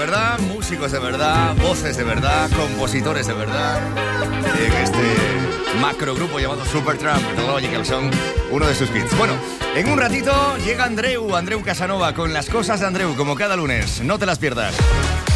verdad, músicos de verdad, voces de verdad, compositores de verdad. En este macrogrupo llamado Supertramp, The Logical son uno de sus hits. Bueno, en un ratito llega Andreu Casanova con las cosas de Andreu, como cada lunes. No te las pierdas.